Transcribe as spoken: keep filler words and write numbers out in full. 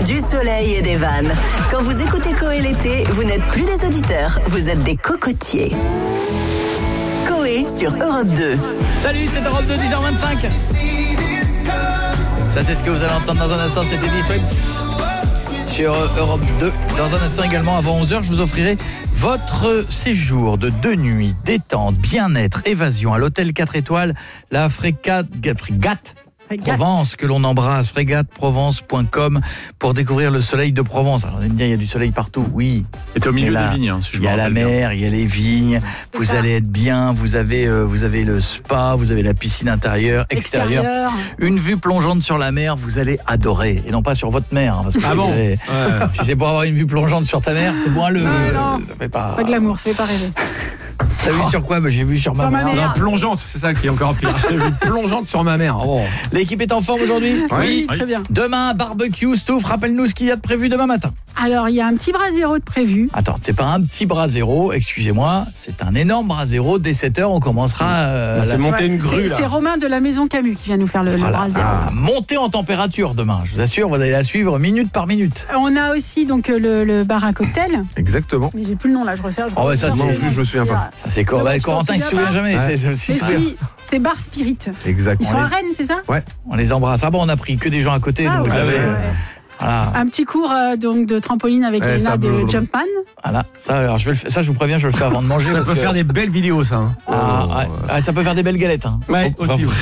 Du soleil et des vannes. Quand vous écoutez Coé l'été, vous n'êtes plus des auditeurs, vous êtes des cocotiers. Coé sur Europe deux. Salut, c'est Europe deux, dix heures vingt-cinq. Ça, c'est ce que vous allez entendre dans un instant, c'était Eddie Sweats sur Europe deux. Dans un instant également, avant onze heures, je vous offrirai votre séjour de deux nuits, détente, bien-être, évasion à l'hôtel quatre étoiles, la Frégate, Frégate Provence, que l'on embrasse, frégate provence point com, pour découvrir le soleil de Provence. Alors, vous allez me dire, il y a du soleil partout, oui. Et t'es au milieu là, des vignes, hein, si je il y a la mer, il y a les vignes, vous ça. allez être bien, vous avez, euh, vous avez le spa, vous avez la piscine intérieure, extérieure, Extérieur. Une vue plongeante sur la mer, vous allez adorer, et non pas sur votre mer. Hein, parce que ah bon avez, ouais. Si c'est pour avoir une vue plongeante sur ta mer, c'est moins le... Non, non. Ça fait pas... pas de l'amour, ça fait pas rêver. T'as vu sur quoi? Bah, j'ai vu sur, sur ma, ma mère. mère. Non, plongeante, c'est ça qui est encore pire. J'ai vu plongeante sur ma mère. Oh. L'équipe est en forme aujourd'hui? Oui, oui, très bien. Demain, barbecue, Stouff, rappelle-nous ce qu'il y a de prévu demain matin. Alors, il y a un petit brasero de prévu. Attends, c'est pas un petit brasero, excusez-moi, c'est un énorme brasero. Dès sept heures, on commencera... Euh, on fait monter ouais, une grue, là. C'est Romain de la Maison Camus qui vient nous faire le, voilà. le brasero. Ah, montée en température demain, je vous assure, vous allez la suivre minute par minute. On a aussi donc le, le bar à cocktail. Exactement. Mais j'ai plus le nom, là, je resserre. Je oh, bah, ça, c'est... Non plus, je me souviens pas. Ça, c'est Cor... bah, Corentin, il se souvient jamais. Ouais. C'est, c'est, c'est, si, c'est Bar Spirit. Exactement. Ils sont à Rennes, c'est ça? Ouais. On les embrasse. Ah bon, on a pris que des gens à côté, ah, donc ouais, vous savez... Ouais, ouais. Voilà. Un petit cours euh, donc de trampoline avec ouais, Léna de me... Jumpman. Voilà, ça, alors, je vais le faire, ça je vous préviens, je vais le faire avant de manger. Ça peut que... faire des belles vidéos, ça. Hein. Ah, oh, ouais. Ouais, ça peut faire des belles galettes. Hein. Ouais, faut, aussi.